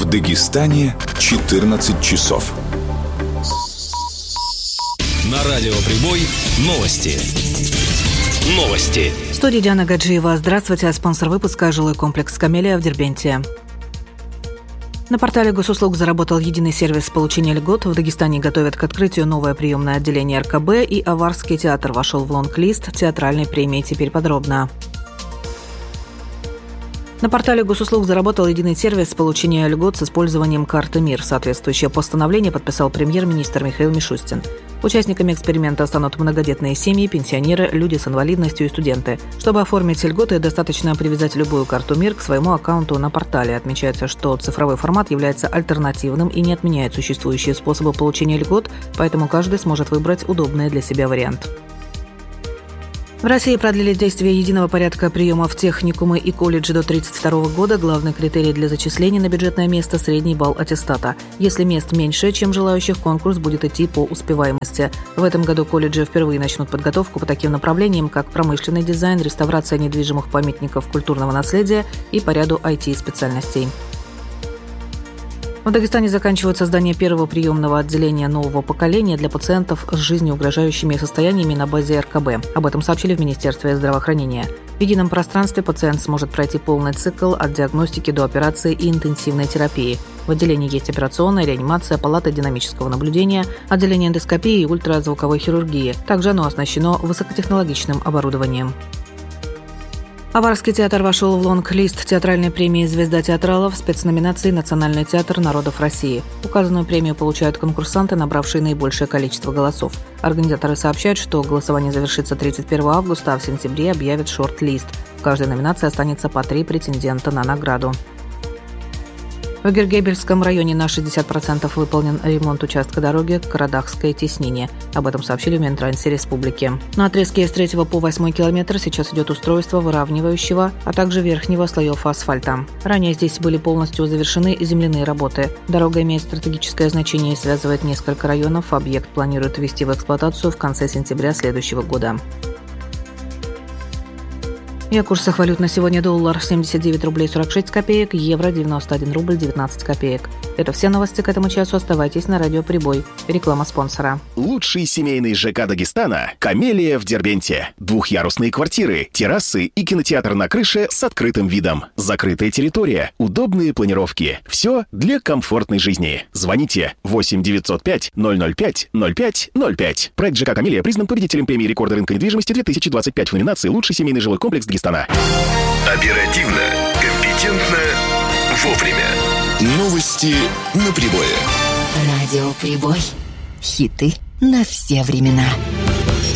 Дагестане 14 часов. На радио «Прибой» новости. В студии Диана Гаджиева. Здравствуйте. Спонсор выпуска – жилой комплекс «Камелия» в Дербенте. На портале госуслуг заработал единый сервис получения льгот. В Дагестане готовят к открытию новое приемное отделение РКБ, и Аварский театр вошел в лонг-лист театральной премии. Теперь подробно. На портале госуслуг заработал единый сервис получения льгот с использованием карты МИР. Соответствующее постановление подписал премьер-министр Михаил Мишустин. Участниками эксперимента станут многодетные семьи, пенсионеры, люди с инвалидностью и студенты. Чтобы оформить льготы, достаточно привязать любую карту МИР к своему аккаунту на портале. Отмечается, что цифровой формат является альтернативным и не отменяет существующие способы получения льгот, поэтому каждый сможет выбрать удобный для себя вариант. В России продлили действие единого порядка приема в техникумы и колледжи до 1932 года. Главный критерий для зачисления на бюджетное место – средний балл аттестата. Если мест меньше, чем желающих, конкурс будет идти по успеваемости. В этом году колледжи впервые начнут подготовку по таким направлениям, как промышленный дизайн, реставрация недвижимых памятников культурного наследия и по ряду IT-специальностей. В Дагестане заканчивают создание первого приемного отделения нового поколения для пациентов с жизнеугрожающими состояниями на базе РКБ. Об этом сообщили в Министерстве здравоохранения. В едином пространстве пациент сможет пройти полный цикл от диагностики до операции и интенсивной терапии. В отделении есть операционная, реанимация, палата динамического наблюдения, отделение эндоскопии и ультразвуковой хирургии. Также оно оснащено высокотехнологичным оборудованием. Аварский театр вошел в лонг-лист театральной премии «Звезда театралов» в спецноминации «Национальный театр народов России». Указанную премию получают конкурсанты, набравшие наибольшее количество голосов. Организаторы сообщают, что голосование завершится 31 августа, а в сентябре объявят шорт-лист. В каждой номинации останется по 3 претендента на награду. В Гергебельском районе на 60% выполнен ремонт участка дороги Карадахское-Теснине. Об этом сообщили в Минтрансе республики. На отрезке с 3 по 8 километр сейчас идет устройство выравнивающего, а также верхнего слоев асфальта. Ранее здесь были полностью завершены земляные работы. Дорога имеет стратегическое значение и связывает несколько районов. Объект планируют ввести в эксплуатацию в конце сентября следующего года. И о курсах валют на сегодня: доллар 79 рублей 46 копеек, евро 91 рубль 19 копеек. Это все новости к этому часу. Оставайтесь на радио «Прибой». Реклама спонсора. Лучший семейный ЖК Дагестана – «Камелия» в Дербенте. Двухъярусные квартиры, террасы и кинотеатр на крыше с открытым видом. Закрытая территория, удобные планировки. Все для комфортной жизни. Звоните 8 905 005 05 05. Проект ЖК «Камелия» признан победителем премии рекорда рынка недвижимости 2025 в номинации «Лучший семейный жилой комплекс Дагестана». Оперативно, компетентно, вовремя. Новости на Прибое. Радио «Прибой». Хиты на все времена.